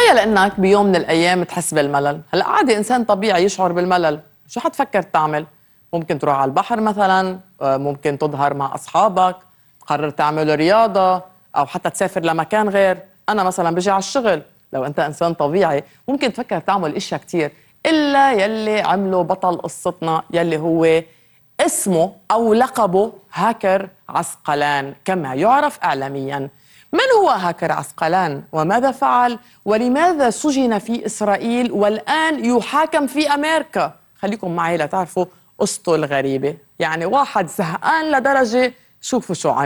تخيل انك بيوم من الايام تحس بالملل. هلا عادي انسان طبيعي يشعر بالملل، شو حتفكر تعمل؟ ممكن تروح على البحر مثلا، ممكن تظهر مع اصحابك، تقرر تعمل رياضه، او حتى تسافر لمكان غير. انا مثلا بجي على الشغل، لو انت انسان طبيعي ممكن تفكر تعمل اشياء كتير، الا يلي عمله بطل قصتنا يلي هو اسمه او لقبه هاكر عسقلان كما يعرف اعلاميا. من هو هاكر عسقلان وماذا فعل ولماذا سجن في إسرائيل والآن يحاكم في أمريكا؟ خليكم معي لتعرفوا قصته الغريبة. يعني واحد زهقان لدرجة شوفوا شو عمل.